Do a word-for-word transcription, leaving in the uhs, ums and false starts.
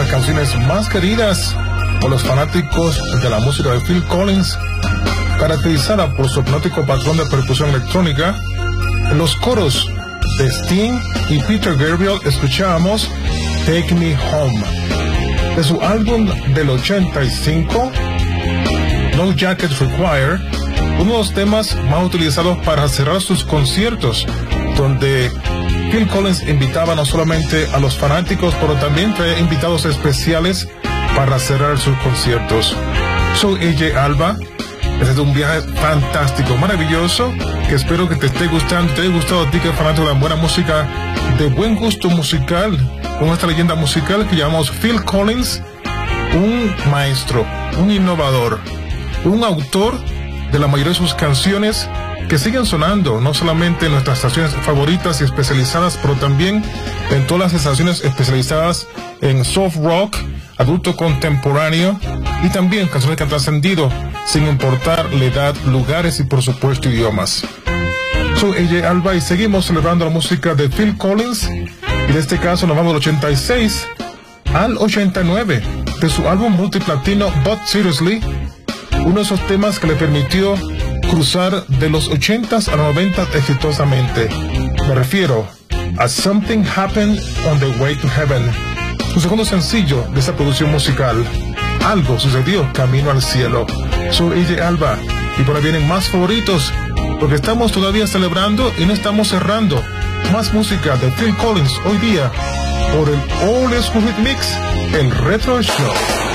las canciones más queridas por los fanáticos de la música de Phil Collins, caracterizada por su hipnótico patrón de percusión electrónica. En los coros de Sting y Peter Gabriel escuchábamos Take Me Home. De su álbum del ochenta y cinco, No Jackets Required, uno de los temas más utilizados para cerrar sus conciertos, donde Phil Collins invitaba no solamente a los fanáticos, pero también traía invitados especiales para cerrar sus conciertos. Soy A J Alba. Este es un viaje fantástico, maravilloso, que espero que te esté gustando, te haya gustado a ti, que es fanático de la buena música, de buen gusto musical, con esta leyenda musical que llamamos Phil Collins, un maestro, un innovador, un autor de la mayoría de sus canciones que siguen sonando, no solamente en nuestras estaciones favoritas y especializadas, pero también en todas las estaciones especializadas en soft rock, adulto contemporáneo, y también canciones que han trascendido sin importar la edad, lugares y por supuesto idiomas. Soy A J Alba y seguimos celebrando la música de Phil Collins, y en este caso nos vamos del ochenta y seis al ochenta y nueve, de su álbum multiplatino But Seriously, uno de esos temas que le permitió cruzar de los ochentas a los noventas exitosamente. Me refiero a Something Happened on the Way to Heaven, su segundo sencillo de esa producción musical. Algo sucedió camino al cielo. Soy A J Alba y por ahí vienen más favoritos, porque estamos todavía celebrando y no estamos cerrando. Más música de Phil Collins hoy día por el Old School Hit Mix, el Retro Show.